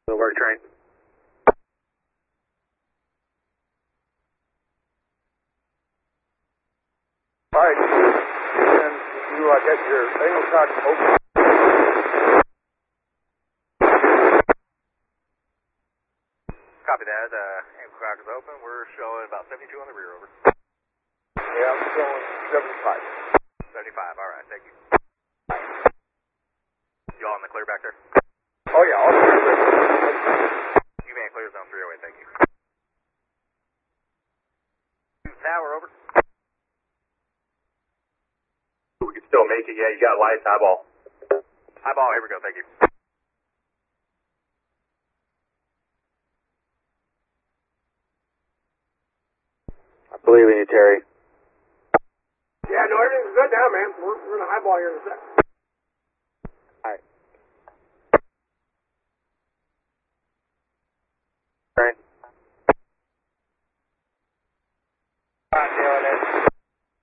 The work train. All right, and you get your angle cock open. Copy that. Angle cock is open. We're showing about 72 on the rear, over. Yeah, I'm showing 75. 75, all right, thank you. You all in the clear back there? Oh, yeah, all clear. You man clear zone 308, thank you. Tower, over. We can still make it. Yeah, you got lights, eyeball. Eyeball, here we go, thank you. I believe in you, Terry. Yeah, no, everything's good now, man. We're going to highball here in a sec.